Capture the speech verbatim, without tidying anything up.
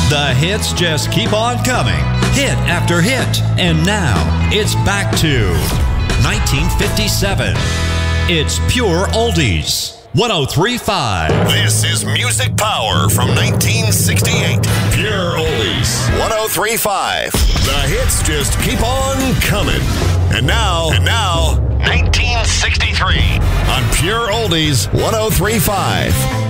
The hits just keep on coming, hit after hit. And now, it's back to nineteen fifty-seven. It's Pure Oldies, one oh three point five. This is Music Power from nineteen sixty-eight. Pure Oldies, one oh three point five. The hits just keep on coming. And now, and now, nineteen sixty-three on Pure Oldies, one oh three point five.